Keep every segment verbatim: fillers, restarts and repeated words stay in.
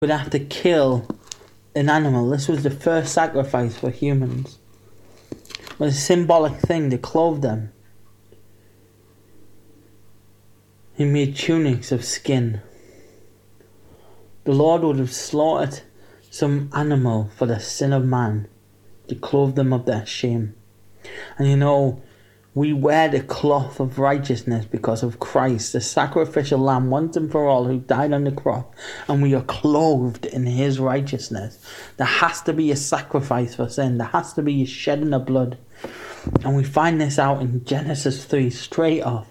would have to kill an animal. This was the first sacrifice for humans. It was a symbolic thing to clothe them. He made tunics of skin. The Lord would have slaughtered some animal for the sin of man to clothe them of their shame. And you know, we wear the cloth of righteousness because of Christ, the sacrificial lamb once and for all who died on the cross, and we are clothed in his righteousness. There has to be a sacrifice for sin. There has to be a shedding of blood. And we find this out in Genesis three straight off.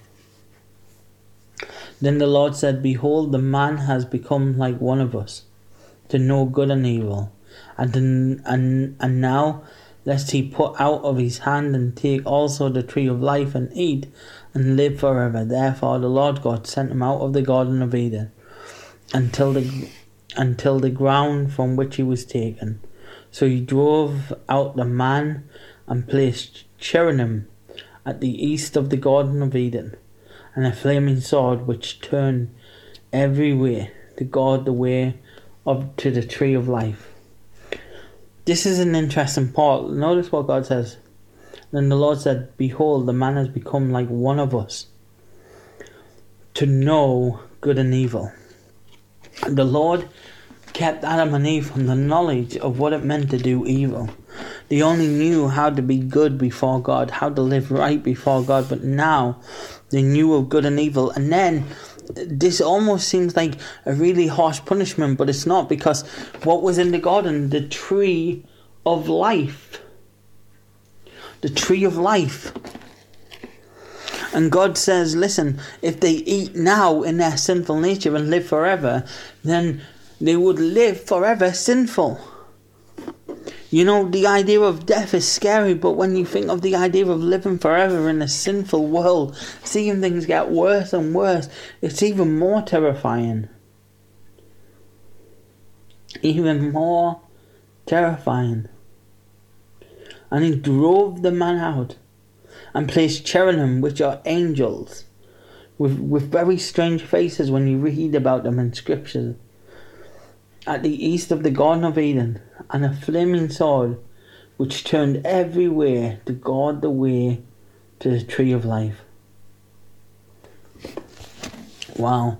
Then the Lord said, "Behold, the man has become like one of us, to know good and evil. And, to, and, and now, lest he put out of his hand and take also the tree of life and eat and live forever. Therefore the Lord God sent him out of the Garden of Eden until the, until the ground from which he was taken. So he drove out the man and placed cherubim at the east of the Garden of Eden, and a flaming sword which turned every way to guard the way of to the tree of life." This is an interesting part. Notice what God says. Then the Lord said, "Behold, the man has become like one of us, to know good and evil." And the Lord kept Adam and Eve from the knowledge of what it meant to do evil. They only knew how to be good before God, how to live right before God, but now they knew of good and evil. And then this almost seems like a really harsh punishment, but it's not, because what was in the garden? The tree of life. The tree of life. And God says, listen, if they eat now in their sinful nature and live forever, then they would live forever sinful. You know, the idea of death is scary, but when you think of the idea of living forever in a sinful world, seeing things get worse and worse, it's even more terrifying. Even more terrifying. And he drove the man out and placed cherubim, which are angels, with, with very strange faces when you read about them in scripture, at the east of the Garden of Eden, and a flaming sword which turned every way to guard the way to the tree of life. Wow.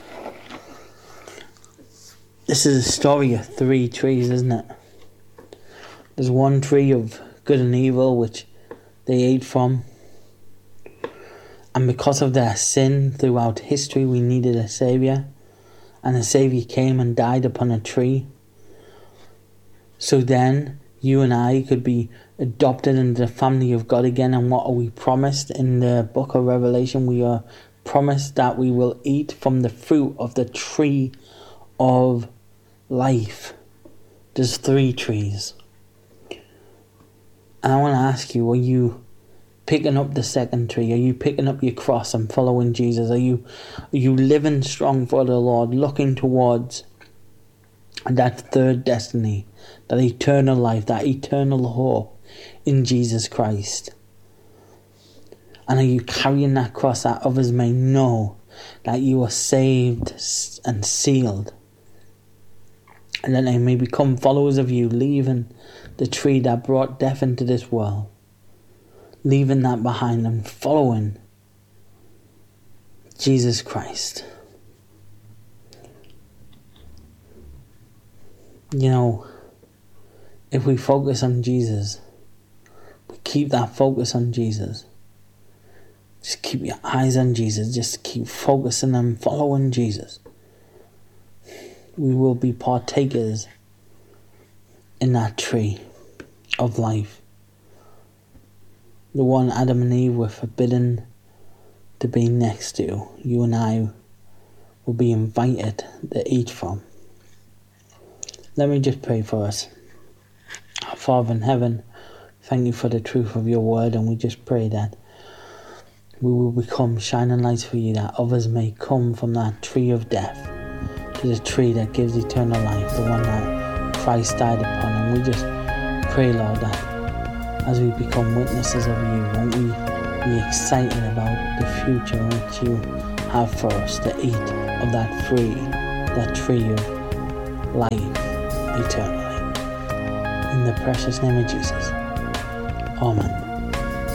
This is a story of three trees, isn't it? There's one tree of good and evil which they ate from. And because of their sin throughout history, we needed a saviour. And the saviour came and died upon a tree. So then, you and I could be adopted into the family of God again. And what are we promised in the book of Revelation? We are promised that we will eat from the fruit of the tree of life. There's three trees. And I want to ask you, are you picking up the second tree? Are you picking up your cross and following Jesus? Are you, are you living strong for the Lord, looking towards that third destiny, that eternal life, that eternal hope in Jesus Christ? And are you carrying that cross that others may know that you are saved and sealed, and that they may become followers of you, leaving the tree that brought death into this world, leaving that behind and following Jesus Christ? You know, if we focus on Jesus, we keep that focus on Jesus. Just keep your eyes on Jesus. Just keep focusing and following Jesus. We will be partakers in that tree of life. The one Adam and Eve were forbidden to be next to. You and I will be invited to eat from. Let me just pray for us. Our Father in heaven, thank you for the truth of your word, and we just pray that we will become shining lights for you, that others may come from that tree of death to the tree that gives eternal life, the one that Christ died upon. And we just pray, Lord, that as we become witnesses of you, won't we be excited about the future which you have for us, to eat of that free, that tree of life eternally. In the precious name of Jesus. Amen.